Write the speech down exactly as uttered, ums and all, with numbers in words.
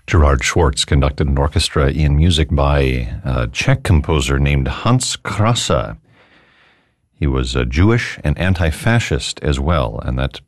Gerard Schwartz conducted an orchestra in music by a Czech composer named Hans Krasa. He was uh, Jewish and anti-fascist as well, and that